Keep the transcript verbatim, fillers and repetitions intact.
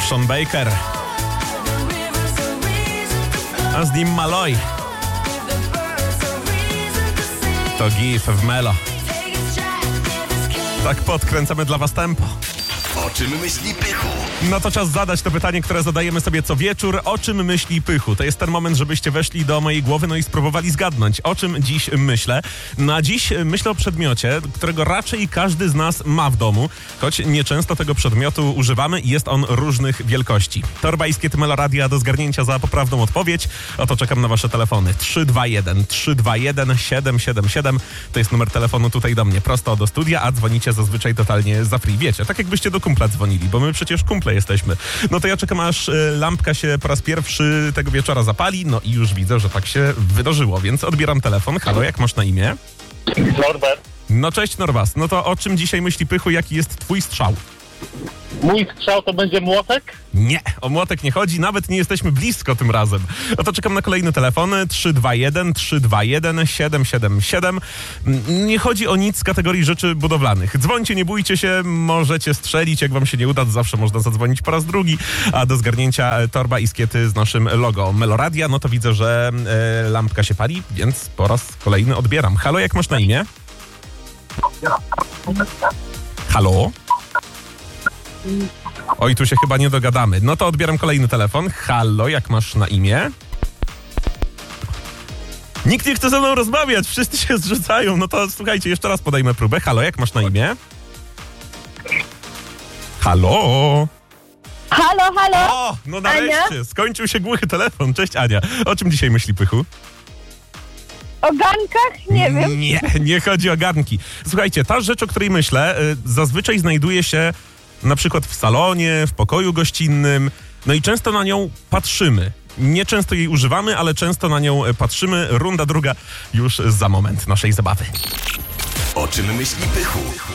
Sean Baker. A z nim Malloy. To Give w Melo. Tak podkręcamy dla was tempo. O czym myśli Pychu? No to czas zadać to pytanie, które zadajemy sobie co wieczór. O czym myśli Pychu? To jest ten moment, żebyście weszli do mojej głowy, no i spróbowali zgadnąć, o czym dziś myślę. No a dziś myślę o przedmiocie, którego raczej każdy z nas ma w domu, choć nieczęsto tego przedmiotu używamy i jest on różnych wielkości. Torba i skiety Meloradia do zgarnięcia za poprawną odpowiedź. Oto czekam na wasze telefony. trzy dwa jeden trzy dwa jeden siedem siedem siedem to jest numer telefonu tutaj do mnie, prosto do studia, a dzwonicie zazwyczaj totalnie za free. Wiecie, tak jakbyście do kumpla dzwonili, bo my przecież kumple jesteśmy. No to ja czekam, aż lampka się po raz pierwszy tego wieczora zapali, no i już widzę, że tak się wydarzyło, więc odbieram telefon. Halo, jak masz na imię? Norbert. No cześć Norbas, no to o czym dzisiaj myśli Pychu, jaki jest twój strzał? Mój strzał to będzie młotek? Nie, o młotek nie chodzi, nawet nie jesteśmy blisko tym razem. No to czekam na kolejny telefon. trzy dwa jeden trzy dwa jeden siedem siedem siedem. Nie chodzi o nic z kategorii rzeczy budowlanych. Dzwońcie, nie bójcie się, możecie strzelić, jak wam się nie uda, to zawsze można zadzwonić po raz drugi. A do zgarnięcia torba i skiety z naszym logo Meloradia, no to widzę, że e, lampka się pali, więc po raz kolejny odbieram. Halo, jak masz na imię? Halo? Oj, tu się chyba nie dogadamy. No to odbieram kolejny telefon. Halo, jak masz na imię? Nikt nie chce ze mną rozmawiać, wszyscy się zrzucają. No to słuchajcie, jeszcze raz podajmy próbę. Halo, jak masz na imię? Halo? Halo, halo! O, no nareszcie, Ania? Skończył się głuchy telefon. Cześć Ania. O czym dzisiaj myśli Pychu? O garnkach? Nie wiem. Nie, nie chodzi o garnki. Słuchajcie, ta rzecz, o której myślę, y, zazwyczaj znajduje się na przykład w salonie, w pokoju gościnnym, no i często na nią patrzymy. Nie często jej używamy, ale często na nią patrzymy. Runda druga już za moment naszej zabawy. O czym myśli Pychu?